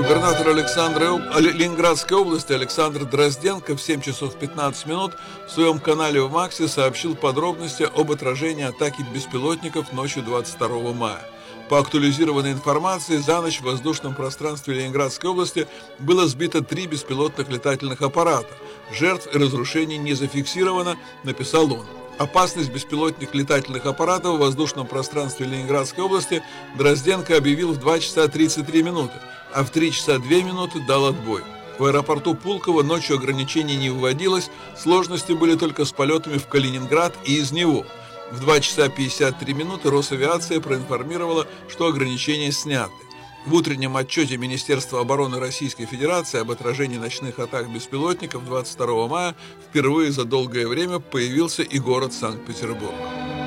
Губернатор Ленинградской области Александр Дрозденко в 7 часов 15 минут в своем канале в Максе сообщил подробности об отражении атаки беспилотников ночью 22 мая. По актуализированной информации, за ночь в воздушном пространстве Ленинградской области было сбито 3 беспилотных летательных аппарата. Жертв и разрушений не зафиксировано, написал он. Опасность беспилотных летательных аппаратов в воздушном пространстве Ленинградской области Дрозденко объявил в 2 часа 33 минуты, а в 3 часа 2 минуты дал отбой. В аэропорту Пулково ночью ограничений не вводилось, сложности были только с полетами в Калининград и из него. В 2 часа 53 минуты Росавиация проинформировала, что ограничения сняты. В утреннем отчете Министерства обороны Российской Федерации об отражении ночных атак беспилотников 22 мая впервые за долгое время появился и город Санкт-Петербург.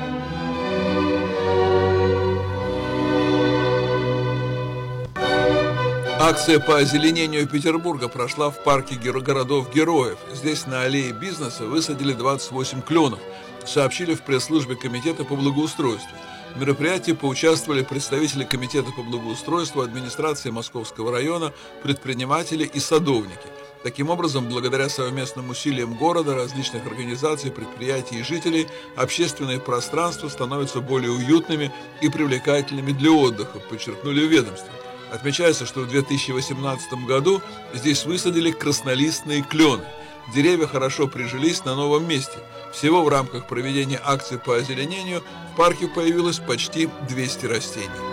Акция по озеленению Петербурга прошла в парке городов-героев. Здесь на аллее бизнеса высадили 28 кленов, сообщили в пресс-службе Комитета по благоустройству. В мероприятии поучаствовали представители Комитета по благоустройству, администрации Московского района, предприниматели и садовники. Таким образом, благодаря совместным усилиям города, различных организаций, предприятий и жителей, общественные пространства становятся более уютными и привлекательными для отдыха, подчеркнули в ведомстве. Отмечается, что в 2018 году здесь высадили краснолистные клены. Деревья хорошо прижились на новом месте. Всего в рамках проведения акции по озеленению в парке появилось почти 200 растений.